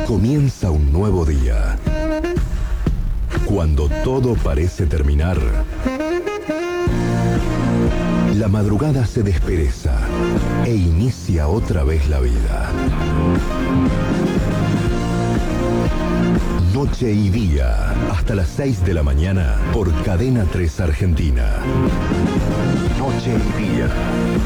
Comienza un nuevo día. Cuando todo parece terminar, la madrugada se despereza e inicia otra vez la vida. Noche y día, hasta las 6 de la mañana, por Cadena 3 Argentina. Noche y día.